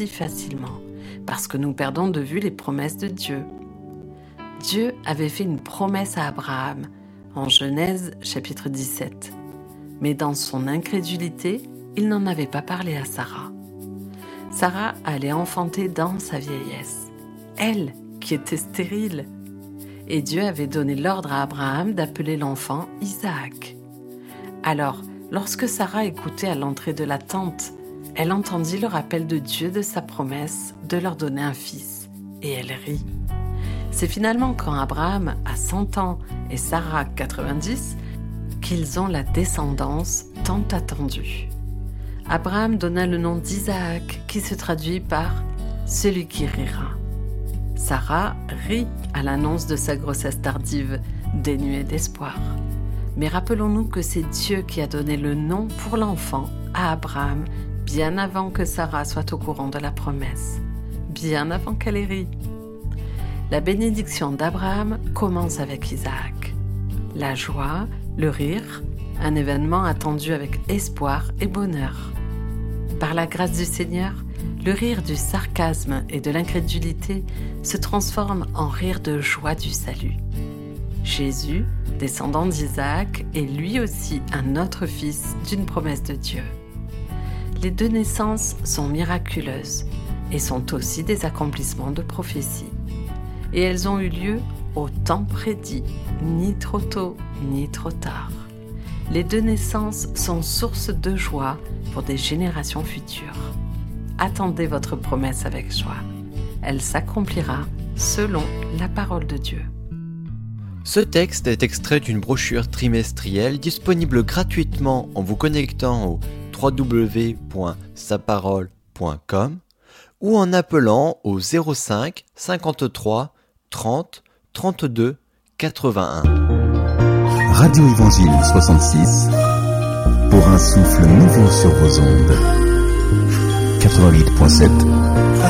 si facilement, parce que nous perdons de vue les promesses de Dieu. Dieu avait fait une promesse à Abraham en Genèse chapitre 17. Mais dans son incrédulité, il n'en avait pas parlé à Sarah. Sarah allait enfanter dans sa vieillesse, elle qui était stérile. Et Dieu avait donné l'ordre à Abraham d'appeler l'enfant Isaac. Alors, lorsque Sarah écoutait à l'entrée de la tente, elle entendit le rappel de Dieu de sa promesse de leur donner un fils, et elle rit. C'est finalement quand Abraham a 100 ans et Sarah 90 qu'ils ont la descendance tant attendue. Abraham donna le nom d'Isaac qui se traduit par « celui qui rira ». Sarah rit à l'annonce de sa grossesse tardive, dénuée d'espoir. Mais rappelons-nous que c'est Dieu qui a donné le nom pour l'enfant à Abraham bien avant que Sarah soit au courant de la promesse, bien avant qu'elle ait ri. La bénédiction d'Abraham commence avec Isaac. La joie, le rire, un événement attendu avec espoir et bonheur. Par la grâce du Seigneur, le rire du sarcasme et de l'incrédulité se transforme en rire de joie du salut. Jésus, descendant d'Isaac, est lui aussi un autre fils d'une promesse de Dieu. Les deux naissances sont miraculeuses et sont aussi des accomplissements de prophétie. Et elles ont eu lieu au temps prédit, ni trop tôt, ni trop tard. Les deux naissances sont source de joie pour des générations futures. Attendez votre promesse avec joie. Elle s'accomplira selon la parole de Dieu. Ce texte est extrait d'une brochure trimestrielle disponible gratuitement en vous connectant au www.saparole.com ou en appelant au 05 53 30 32 81. Radio Évangile 66 pour un souffle nouveau sur vos ondes. 88.7